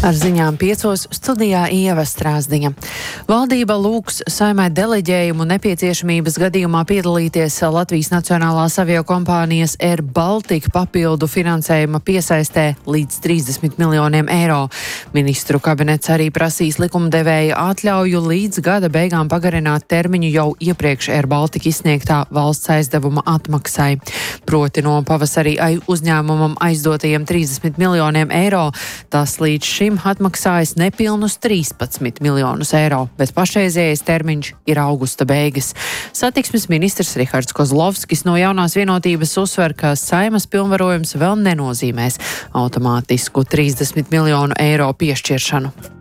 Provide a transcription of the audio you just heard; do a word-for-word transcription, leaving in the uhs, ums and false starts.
Ar ziņām piecos studijā Ieva Strāzdiņa. Valdība lūgs Saeimai deleģējumu nepieciešamības gadījumā piedalīties Latvijas Nacionālās aviokompānijas Air Baltica papildu finansējuma piesaistē līdz trīsdesmit miljoniem eiro. Ministru kabinets arī prasīs likumdevēja atļauju līdz gada beigām pagarināt termiņu jau iepriekš Air Baltica izsniegtā valsts aizdevuma atmaksai. Proti no pavasarī uzņēmumam aizdotajiem trīsdesmit miljoniem eiro, tas līdz šim atmaksājas nepilnus trīspadsmit miljonus eiro, bet pašreizējais termiņš ir augusta beigas. Satiksmes ministrs Rihards Kozlovskis no Jaunās vienotības uzsver, ka Saeimas pilnvarojums vēl nenozīmēs automātisku trīsdesmit miljonu eiro piešķiršanu.